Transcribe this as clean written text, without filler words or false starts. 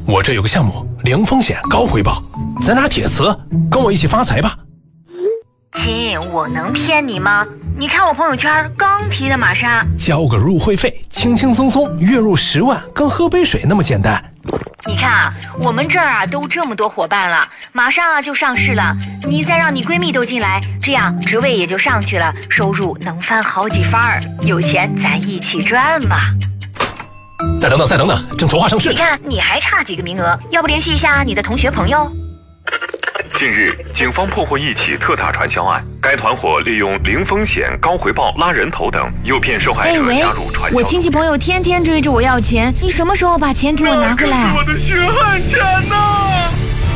我这有个项目，零风险高回报，咱俩铁磁，跟我一起发财吧。 亲，我能骗你吗？你看我朋友圈刚提的玛莎， 交个入会费，轻轻松松月入10万，跟喝杯水那么简单。 你看啊，我们这儿啊都这么多伙伴了，马上啊就上市了，你再让你闺蜜都进来，这样职位也就上去了，收入能翻好几番儿，有钱咱一起赚嘛。 再等等，正筹划上市。 你看你还差几个名额，要不联系一下你的同学朋友？ 近日，警方破获一起特大传销案，该团伙利用零风险、高回报拉人头等，诱骗受害者加入传销。 我亲戚朋友天天追着我要钱，你什么时候把钱给我拿回来？ 那可是我的血汗钱呐！